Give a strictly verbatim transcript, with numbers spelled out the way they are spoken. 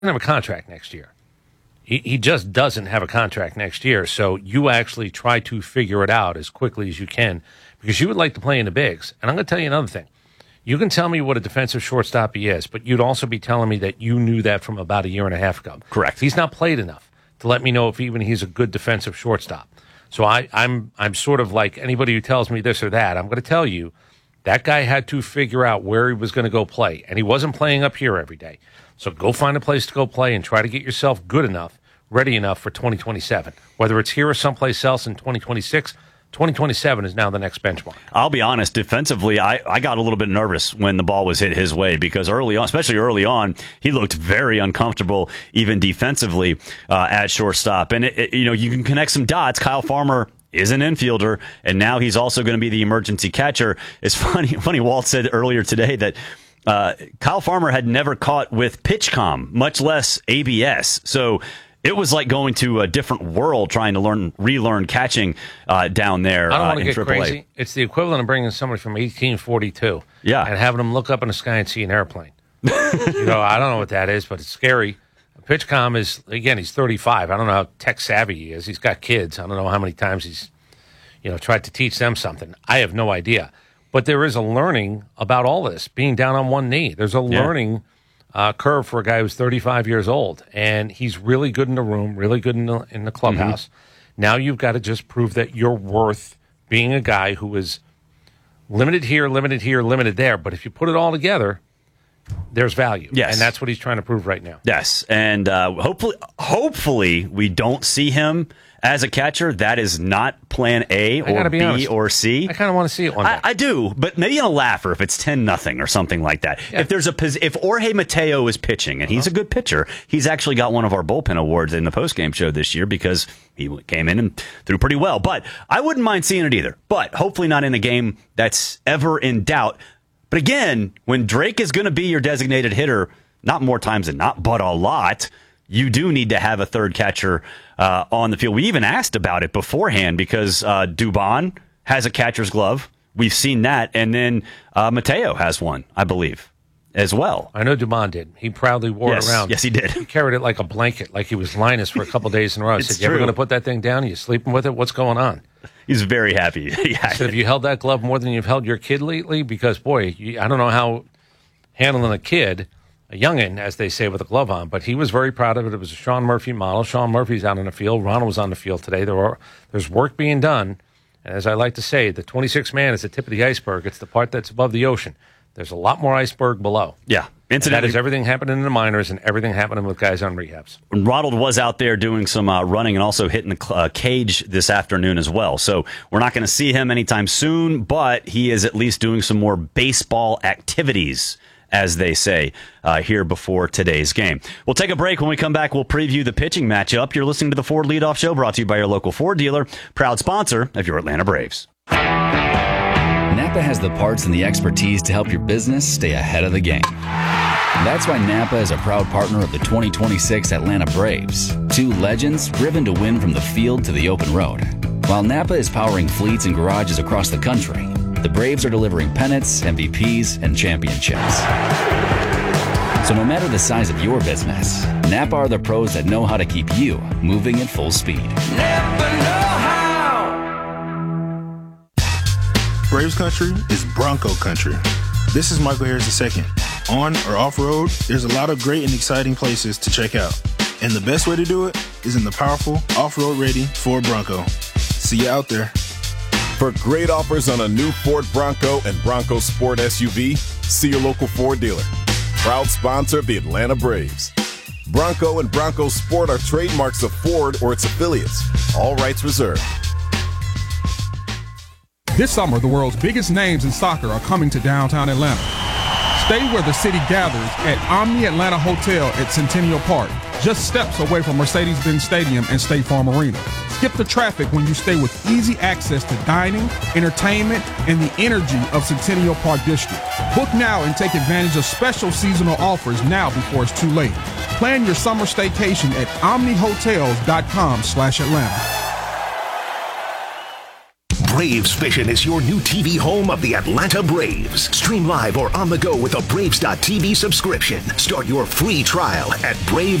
have a contract next year. He, he just doesn't have a contract next year. So you actually try to figure it out as quickly as you can because you would like to play in the bigs. And I'm going to tell you another thing. You can tell me what a defensive shortstop he is, but you'd also be telling me that you knew that from about a year and a half ago. Correct. He's not played enough to let me know if even he's a good defensive shortstop. So I, I'm I'm sort of like anybody who tells me this or that. I'm going to tell you that guy had to figure out where he was going to go play, and he wasn't playing up here every day. So go find a place to go play and try to get yourself good enough, ready enough for twenty twenty-seven. Whether it's here or someplace else in twenty twenty-six, twenty twenty-seven is now the next benchmark. I'll be honest, defensively, I, I got a little bit nervous when the ball was hit his way because early on, especially early on, he looked very uncomfortable, even defensively uh, at shortstop. And, it, it, you know, you can connect some dots. Kyle Farmer is an infielder, and now he's also going to be the emergency catcher. It's funny, funny Walt said earlier today that uh, Kyle Farmer had never caught with PitchCom, much less A B S. So it was like going to a different world trying to learn, relearn catching uh, down there. I don't uh, want to in get triple A. crazy. It's the equivalent of bringing somebody from eighteen forty-two Yeah. and having them look up in the sky and see an airplane. You know, I don't know what that is, but it's scary. PitchCom is, again, he's thirty-five. I don't know how tech savvy he is. He's got kids. I don't know how many times he's, you know, tried to teach them something. I have no idea. But there is a learning about all this, being down on one knee. There's a Yeah. learning uh, curve for a guy who's thirty-five years old, and he's really good in the room, really good in the, in the clubhouse. Mm-hmm. Now you've got to just prove that you're worth being a guy who is limited here, limited here, limited there. But if you put it all together, there's value. Yes. And that's what he's trying to prove right now. Yes, and uh, hopefully, hopefully we don't see him as a catcher. That is not plan A or B honest. or C. I kind of want to see it one day. I, I do, but maybe in a laugher if it's ten nothing or something like that. Yeah. If there's a pos- if Jorge Mateo is pitching and he's a good pitcher, he's actually got one of our bullpen awards in the postgame show this year because he came in and threw pretty well. But I wouldn't mind seeing it either. But hopefully not in a game that's ever in doubt. But again, when Drake is going to be your designated hitter, not more times than not, but a lot, you do need to have a third catcher uh, on the field. We even asked about it beforehand because uh, Dubon has a catcher's glove. We've seen that. And then uh, Mateo has one, I believe, as well. I know Dubon did. He proudly wore Yes, it around. yes, he did. He carried it like a blanket, like he was Linus for a couple days in a row. I It's said, you ever true. going to put that thing down? Are you sleeping with it? What's going on? He's very happy. Yeah. I said, have you held that glove more than you've held your kid lately? Because, boy, you, I don't know how handling a kid, a youngin', as they say, with a glove on, but he was very proud of it. It was a Sean Murphy model. Sean Murphy's out on the field. Ronald was on the field today. There were, there's work being done. And as I like to say, the twenty-six man is the tip of the iceberg. It's the part that's above the ocean. There's a lot more iceberg below. Yeah. And that is everything happening in the minors and everything happening with guys on rehabs. Ronald was out there doing some uh, running and also hitting the uh, cage this afternoon as well. So we're not going to see him anytime soon, but he is at least doing some more baseball activities, as they say, uh, here before today's game. We'll take a break. When we come back, we'll preview the pitching matchup. You're listening to the Ford Leadoff Show, brought to you by your local Ford dealer, proud sponsor of your Atlanta Braves. Napa has the parts and the expertise to help your business stay ahead of the game. That's why Napa is a proud partner of the twenty twenty-six Atlanta Braves, two legends driven to win from the field to the open road. While Napa is powering fleets and garages across the country, the Braves are delivering pennants, M V Ps, and championships. So no matter the size of your business, Napa are the pros that know how to keep you moving at full speed. Never know how. Braves country is Bronco country. This is Michael Harris the second. On or off-road, there's a lot of great and exciting places to check out. And the best way to do it is in the powerful, off-road ready Ford Bronco. See you out there. For great offers on a new Ford Bronco and Bronco Sport S U V, see your local Ford dealer. Proud sponsor of the Atlanta Braves. Bronco and Bronco Sport are trademarks of Ford or its affiliates. All rights reserved. This summer, the world's biggest names in soccer are coming to downtown Atlanta. Stay where the city gathers at Omni Atlanta Hotel at Centennial Park, just steps away from Mercedes-Benz Stadium and State Farm Arena. Skip the traffic when you stay with easy access to dining, entertainment, and the energy of Centennial Park District. Book now and take advantage of special seasonal offers now before it's too late. Plan your summer staycation at omnihotels.com slash Atlanta. Braves Vision is your new T V home of the Atlanta Braves. Stream live or on the go with a Braves dot T V subscription. Start your free trial at Braves.